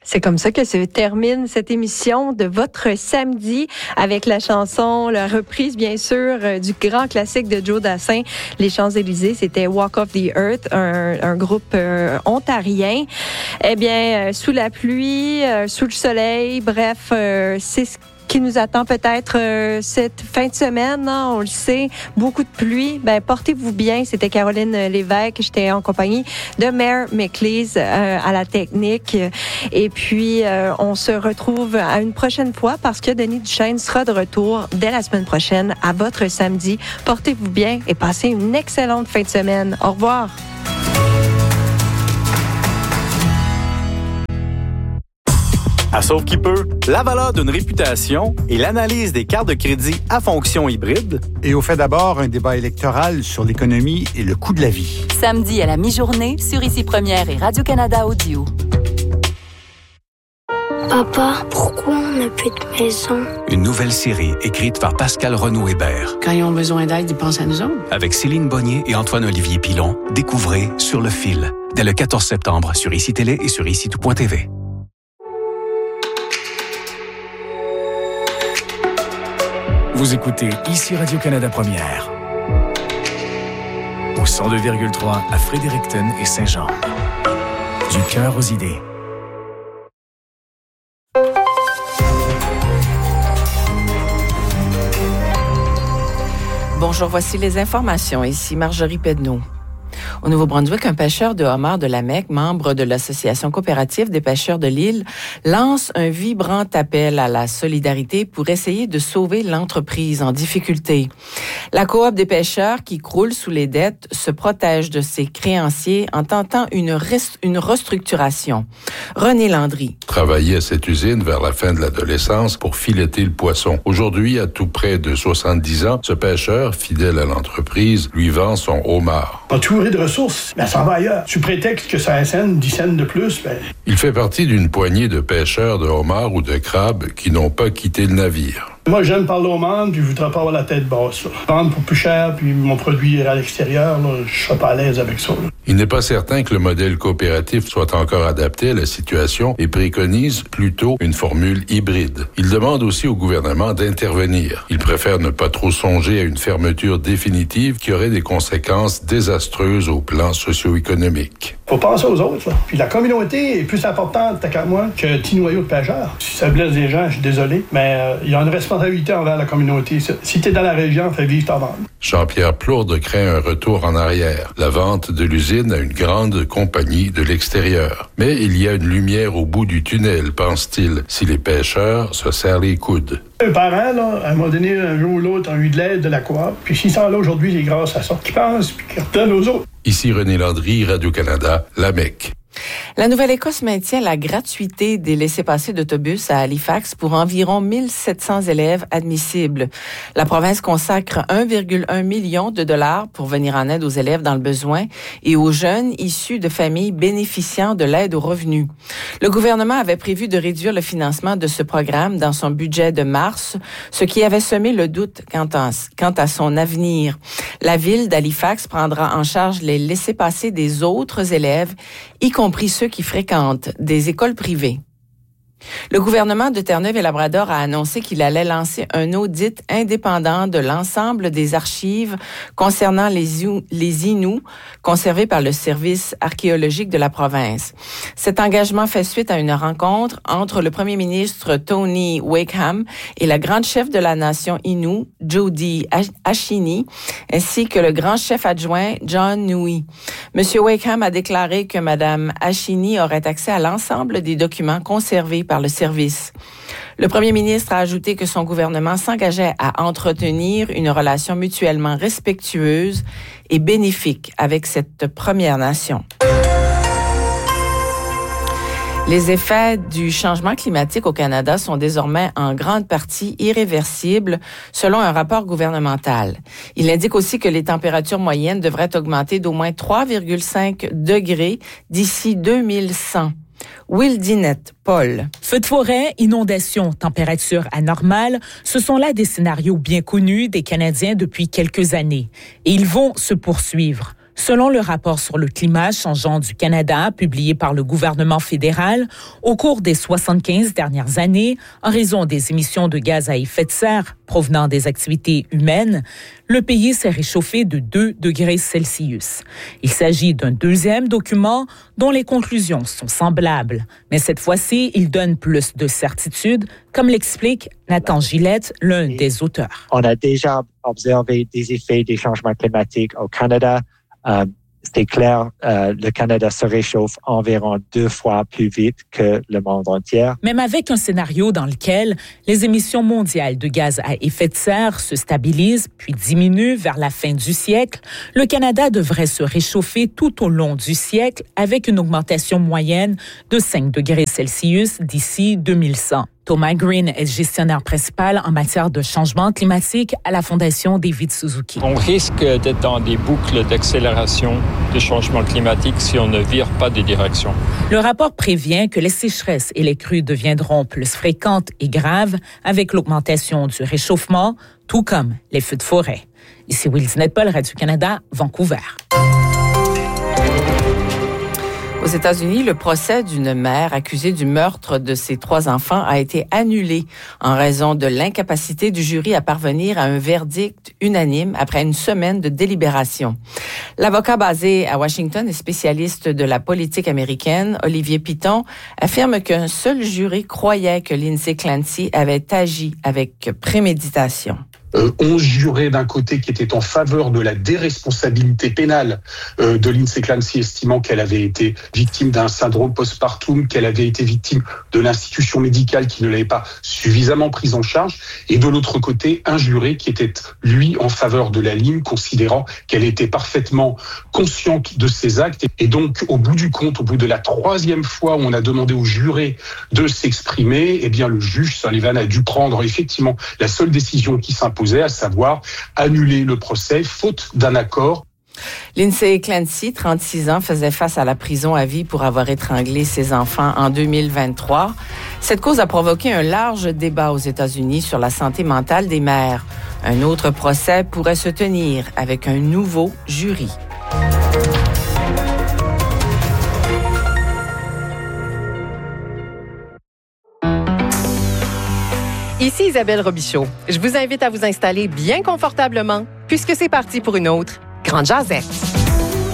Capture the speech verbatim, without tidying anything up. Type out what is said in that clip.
C'est comme ça que se termine cette émission de votre samedi avec la chanson, la reprise bien sûr du grand classique de Joe Dassin, Les Champs-Élysées. C'était Walk of the Earth, un, un groupe euh, ontarien. Eh bien, euh, sous la pluie, euh, sous le soleil, bref, euh, c'est ce qui nous attend peut-être euh, cette fin de semaine, hein, on le sait, beaucoup de pluie. Ben portez-vous bien. C'était Caroline Lévesque. J'étais en compagnie de Mayor McLeese euh, à la technique. Et puis euh, on se retrouve à une prochaine fois parce que Denis Duchesne sera de retour dès la semaine prochaine à votre samedi. Portez-vous bien et passez une excellente fin de semaine. Au revoir. À Sauve qui peut, la valeur d'une réputation et l'analyse des cartes de crédit à fonction hybride. Et au fait d'abord, un débat électoral sur l'économie et le coût de la vie. Samedi à la mi-journée sur Ici Première et Radio-Canada Audio. Papa, pourquoi on n'a plus de maison? Une nouvelle série écrite par Pascal Renaud-Hébert. Quand ils ont besoin d'aide, ils pensent à nous autres. Avec Céline Bonnier et Antoine-Olivier Pilon, découvrez Sur le fil, dès le quatorze septembre sur Ici Télé et sur ici tout point t v. Vous écoutez Ici Radio-Canada Première. Au cent deux virgule trois à Fredericton et Saint-Jean. Du cœur aux idées. Bonjour, voici les informations. Ici Marjorie Pedneau. Au Nouveau-Brunswick, un pêcheur de homards de la Mecque, membre de l'Association coopérative des pêcheurs de l'île, lance un vibrant appel à la solidarité pour essayer de sauver l'entreprise en difficulté. La coop des pêcheurs, qui croule sous les dettes, se protège de ses créanciers en tentant une, rest- une restructuration. René Landry. Travaillait à cette usine vers la fin de l'adolescence pour fileter le poisson. Aujourd'hui, à tout près de soixante-dix ans, ce pêcheur, fidèle à l'entreprise, lui vend son homard. Entouré de ressources, ben, ça va ailleurs. Sous prétexte que ça assène dix cents de plus, ben... Il fait partie d'une poignée de pêcheurs de homards ou de crabes qui n'ont pas quitté le navire. Moi, j'aime parler au monde, puis je voudrais pas avoir la tête basse. Là. Vendre pour plus cher, puis mon produit à l'extérieur, là, je serais pas à l'aise avec ça. Là. Il n'est pas certain que le modèle coopératif soit encore adapté à la situation et préconise plutôt une formule hybride. Il demande aussi au gouvernement d'intervenir. Il préfère ne pas trop songer à une fermeture définitive qui aurait des conséquences désastreuses au plan socio-économique. Faut penser aux autres, là. Puis la communauté est plus importante, t'as qu'à moi, qu'un petit noyau de pêcheurs. Si ça blesse des gens, je suis désolé, mais euh, il y a une responsabilité envers la communauté. Si t'es dans la région, fais vivre ta vente. Jean-Pierre Plourde craint un retour en arrière, la vente de l'usine à une grande compagnie de l'extérieur. Mais il y a une lumière au bout du tunnel, pense-t-il, si les pêcheurs se serrent les coudes. Les parents, là, à un moment donné, un jour ou l'autre, ont eu de l'aide de la coop. Puis s'ils sont là aujourd'hui, c'est grâce à ça qu'ils pensent puis qu'ils redonnent aux autres. Ici René Landry, Radio-Canada, La Mecque. La Nouvelle-Écosse maintient la gratuité des laissez-passer d'autobus à Halifax pour environ mille sept cents élèves admissibles. La province consacre un virgule un million de dollars pour venir en aide aux élèves dans le besoin et aux jeunes issus de familles bénéficiant de l'aide aux revenus. Le gouvernement avait prévu de réduire le financement de ce programme dans son budget de mars, ce qui avait semé le doute quant à, quant à son avenir. La ville d'Halifax prendra en charge les laissez-passer des autres élèves, y compris ceux qui fréquentent des écoles privées. Le gouvernement de Terre-Neuve-et-Labrador a annoncé qu'il allait lancer un audit indépendant de l'ensemble des archives concernant les, les Inuits conservées par le service archéologique de la province. Cet engagement fait suite à une rencontre entre le premier ministre Tony Wakeham et la grande chef de la nation Innu, Jody Ashini, ainsi que le grand chef adjoint John Nui. Monsieur Wakeham a déclaré que Madame Ashini aurait accès à l'ensemble des documents conservés par le service. Le premier ministre a ajouté que son gouvernement s'engageait à entretenir une relation mutuellement respectueuse et bénéfique avec cette Première Nation. Les effets du changement climatique au Canada sont désormais en grande partie irréversibles, selon un rapport gouvernemental. Il indique aussi que les températures moyennes devraient augmenter d'au moins trois virgule cinq degrés d'ici deux mille cent. Will Dinette, Paul. Feux de forêt, inondations, températures anormales, ce sont là des scénarios bien connus des Canadiens depuis quelques années. Et ils vont se poursuivre. Selon le rapport sur le climat changeant du Canada, publié par le gouvernement fédéral, au cours des soixante-quinze dernières années, en raison des émissions de gaz à effet de serre provenant des activités humaines, le pays s'est réchauffé de deux degrés Celsius. Il s'agit d'un deuxième document dont les conclusions sont semblables. Mais cette fois-ci, il donne plus de certitude, comme l'explique Nathan Gillette, l'un des auteurs. On a déjà observé des effets des changements climatiques au Canada. Euh, c'est clair, euh, le Canada se réchauffe environ deux fois plus vite que le monde entier. Même avec un scénario dans lequel les émissions mondiales de gaz à effet de serre se stabilisent puis diminuent vers la fin du siècle, le Canada devrait se réchauffer tout au long du siècle avec une augmentation moyenne de cinq degrés Celsius d'ici deux mille cent. Thomas Green est gestionnaire principal en matière de changement climatique à la Fondation David Suzuki. On risque d'être dans des boucles d'accélération du changement climatique si on ne vire pas de direction. Le rapport prévient que les sécheresses et les crues deviendront plus fréquentes et graves avec l'augmentation du réchauffement, tout comme les feux de forêt. Ici Will Dinette-Paul, Radio-Canada, Vancouver. Aux États-Unis, le procès d'une mère accusée du meurtre de ses trois enfants a été annulé en raison de l'incapacité du jury à parvenir à un verdict unanime après une semaine de délibération. L'avocat basé à Washington et spécialiste de la politique américaine, Olivier Piton, affirme qu'un seul jury croyait que Lindsay Clancy avait agi avec préméditation. Euh, onze jurés d'un côté qui étaient en faveur de la déresponsabilité pénale euh, de Lindsay Clancy, estimant qu'elle avait été victime d'un syndrome postpartum, qu'elle avait été victime de l'institution médicale qui ne l'avait pas suffisamment prise en charge, et de l'autre côté, un juré qui était, lui, en faveur de la ligne, considérant qu'elle était parfaitement consciente de ses actes. Et donc, au bout du compte, au bout de la troisième fois où on a demandé aux jurés de s'exprimer, eh bien, le juge Sullivan a dû prendre effectivement la seule décision qui s'impose, à savoir annuler le procès, faute d'un accord. Lindsay Clancy, trente-six ans, faisait face à la prison à vie pour avoir étranglé ses enfants en deux mille vingt-trois. Cette cause a provoqué un large débat aux États-Unis sur la santé mentale des mères. Un autre procès pourrait se tenir avec un nouveau jury. Ici Isabelle Robichaud. Je vous invite à vous installer bien confortablement puisque c'est parti pour une autre Grande Jazette.